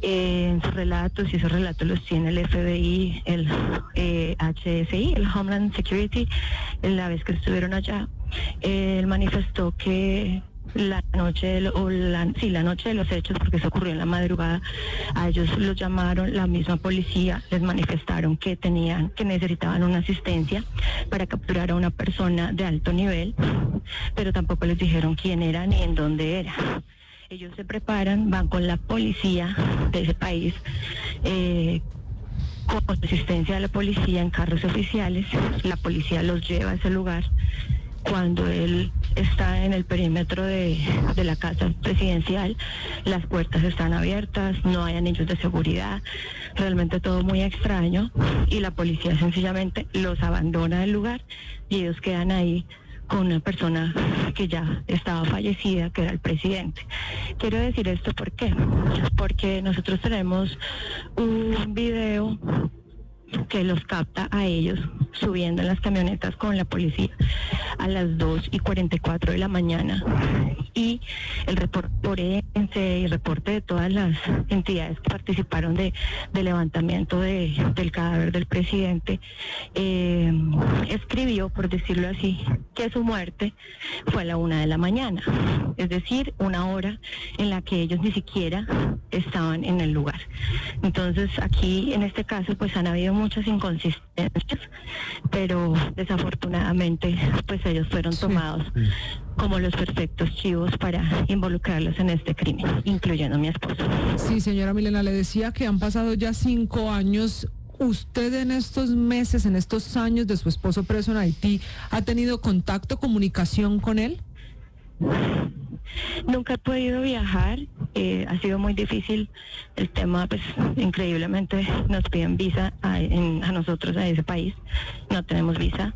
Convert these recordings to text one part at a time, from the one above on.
en sus relatos, y esos relatos los tiene el FBI, el HSI, el Homeland Security, la vez que estuvieron allá, él manifestó que la noche de los hechos, porque eso ocurrió en la madrugada, a ellos los llamaron, la misma policía les manifestaron que necesitaban una asistencia para capturar a una persona de alto nivel, pero tampoco les dijeron quién era ni en dónde era. Ellos se preparan, van con la policía de ese país, con asistencia de la policía en carros oficiales. La policía los lleva a ese lugar. Cuando él está en el perímetro de la casa presidencial, las puertas están abiertas, no hay anillos de seguridad, realmente todo muy extraño, y la policía sencillamente los abandona del lugar y ellos quedan ahí con una persona que ya estaba fallecida, que era el presidente. Quiero decir esto, ¿por qué? Porque nosotros tenemos un video que los capta a ellos subiendo en las camionetas con la policía a las 2:44 de la mañana, y el reporte forense y el reporte de todas las entidades que participaron de levantamiento del cadáver del presidente escribió, por decirlo así, que su muerte fue a la 1 de la mañana, es decir, una hora en la que ellos ni siquiera estaban en el lugar. Entonces aquí en este caso pues han habido muchas inconsistencias, pero desafortunadamente pues ellos fueron tomados como los perfectos chivos para involucrarlos en este crimen, incluyendo a mi esposo. Sí, señora Milena, le decía que han pasado ya 5 años. ¿Usted en estos meses, en estos años de su esposo preso en Haití, ha tenido contacto, comunicación con él? Nunca he podido viajar, ha sido muy difícil el tema, pues increíblemente nos piden visa a nosotros, a ese país, no tenemos visa,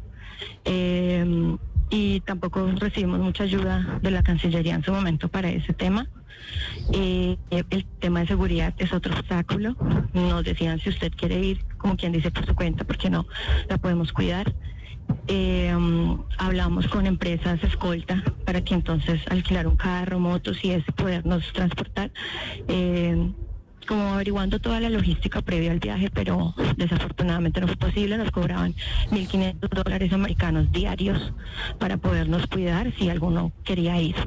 y tampoco recibimos mucha ayuda de la Cancillería en su momento para ese tema. El tema de seguridad es otro obstáculo. Nos decían, si usted quiere ir, como quien dice, por su cuenta, porque no la podemos cuidar. Hablamos con empresas escolta para que entonces alquilar un carro, motos y podernos transportar, como averiguando toda la logística previa al viaje, pero desafortunadamente no fue posible. Nos cobraban $1,500 americanos diarios para podernos cuidar si alguno quería ir.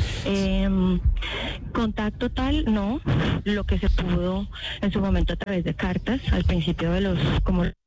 Contacto tal, no. Lo que se pudo en su momento a través de cartas, al principio de como